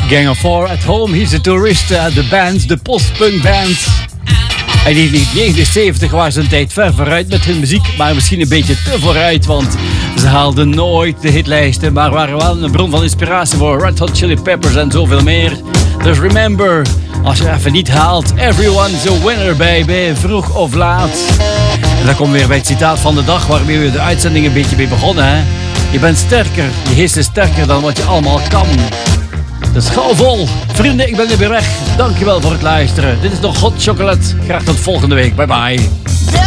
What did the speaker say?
Gang of Four at Home, He's a Tourist, de bands, de postpunk bands. In 1979 waren ze een tijd ver vooruit met hun muziek, maar misschien een beetje te vooruit, want ze haalden nooit de hitlijsten, maar waren wel een bron van inspiratie voor Red Hot Chili Peppers en zoveel meer. Dus remember, als je even niet haalt, everyone's a winner baby, vroeg of laat. En dan komen we weer bij het citaat van de dag waarmee we de uitzending een beetje mee begonnen. Hè? Je bent sterker, je geest is sterker dan wat je allemaal kan. Dus gauw vol. Vrienden, ik ben er weer weg. Dankjewel voor het luisteren. Dit is nog Hot Chocolate. Graag tot volgende week. Bye bye.